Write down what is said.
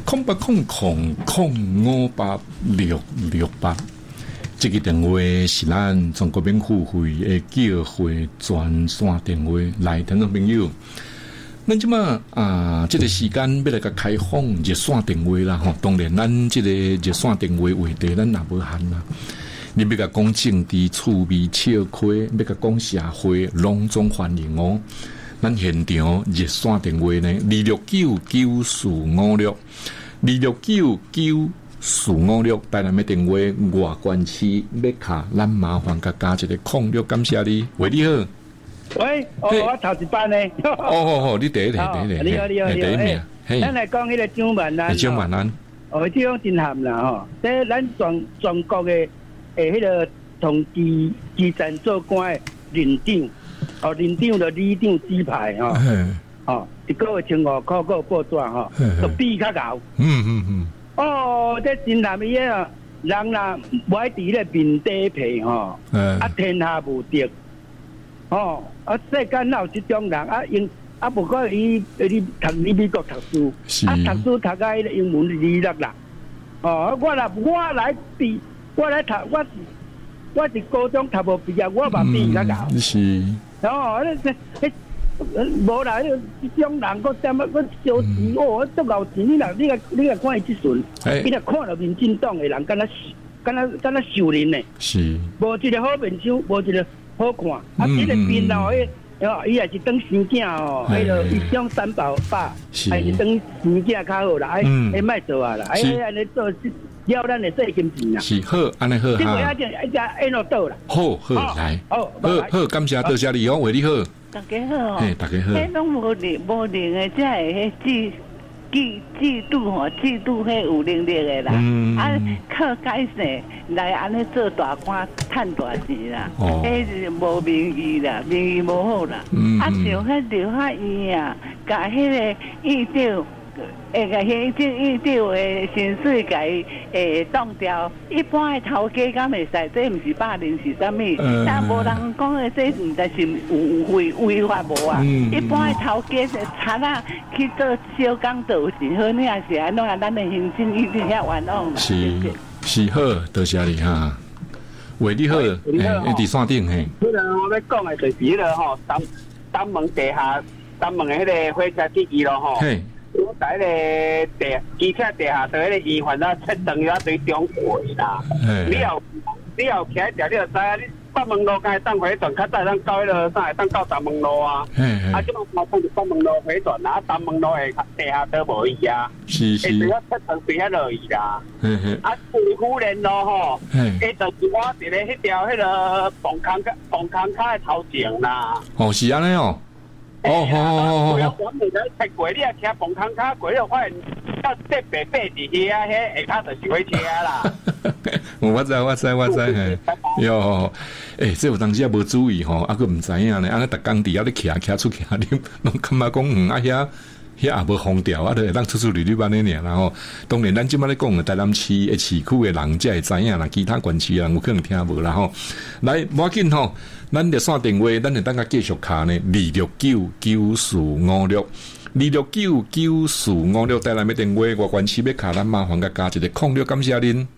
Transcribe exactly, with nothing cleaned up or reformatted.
空八空空空五八六六八。这个电话是咱中国免付费的叫会专线电话，来听众朋友。咱即嘛啊，这个时间要来个开放热线电话啦吼。当然，咱这个热线电话话题咱也无限啦。你要甲讲政治、趣味、笑亏，要甲讲社会，拢总欢迎哦。咱现场热线电话呢，二六九九四五六，二六九九四五六。台南的电话外关区要卡，咱麻烦甲加一个空六，感谢你。喂，你好。 喂，哦，我头一班呢。 哦，好好，你第一题，第一题， 你好，你好， 第一名。 嘿，咱来讲迄个蒋万安。 蒋万安。 哦，这种震撼啦吼！这咱全全国的诶，迄个同基基层做官的认长，哦，认长就里长指派吼，哦，一个月千五块个报纸吼，就比较高。嗯嗯嗯。哦，这震撼伊啊，人啦，无爱伫咧面底皮吼，啊天下无敌。哦，啊世间哪有这种人啊？因啊，不过伊伊读你美国读书，啊读书读个英文二六啦。哦，我来我来比，我来读我是我是高中读无毕业，我嘛比较高。 是。 哦，迄迄无啦，迄这种人个点啊，我小钱哦，足够钱，你若你若你若看伊即阵，伊若看到民进党的人，敢若敢若敢若秀人呢。是。无一个好面相，无一个好看，啊，即个面头迄。哦，伊也是当生囝哦，迄个一种三宝爸，还是当生囝较好啦，哎，哎，卖做啊啦，哎，安尼做了咱的税金钱啦。是好，安尼好哈。这个要讲一只按落倒啦。好好来，好好好，感谢多谢你哦，为你好。 大家好， 嘿，大家好。 迄拢无灵无灵的，才会迄制制度吼，制度迄有能力的啦。嗯。啊，靠改善来安尼做大官，赚大钱啦。哦。迄是无名义啦，名义无好啦。嗯。啊，像迄刘海院啊，甲迄个院长，会甲行政院长的薪水甲伊诶冻掉。一般的头家敢袂使，这毋是霸凌是啥物？嗯。但无人讲的，这毋知是有违违法无啊？嗯。一般的头家是查啦去做小工做是好，你也是安怎啊？咱的行政院长遐冤枉啦。 是是好，多谢你哈。喂，你好，诶，伫山顶嘿。 迄个我要讲的就是迄个吼，东东门地下东门的迄个火车基地咯吼。嘿。我在咧地，机车地下在迄个医院啊，切断了一堆中轨啦。你要你要徛喺条，你就知啊。你北门路敢会当回转，较早当到迄个啥会当到东门路啊。啊，即马嘛讲是北门路回转啊，东门路的地下都无伊啊。是是。会只要切断对遐落去啦。嗯嗯。啊，贵妇人路吼，伊就是我伫咧迄条迄个磅空磅空卡的头前啦。 哦，是安尼哦。哦，好好好好。 我们在拆过，你啊骑磅空卡过，你发现到这白白伫遐，迄下骹就是火车啦。 我知我知我知嘿，哟，诶，这有当时也无注意吼，啊，佫毋知影呢，啊，逐工伫遐咧徛徛出徛啉，拢感觉讲嗯啊遐。遐也无封掉啊，就会当出出入入安尼尔，然后当然咱即摆咧讲的台南市的市区的人才会知影啦，其他县市人有可能听无啦吼。来，无要紧吼，咱热线电话，咱会当甲继续卡呢，二六九九四五六，二六九九四五六，台南的电话，外县市要卡，咱麻烦甲加一个空六，感谢恁。